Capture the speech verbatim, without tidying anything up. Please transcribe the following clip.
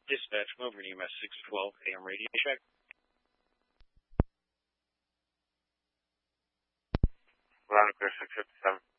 Dispatch, over to U M S six twelve A M radio check. Louder, clear six fifty-seven.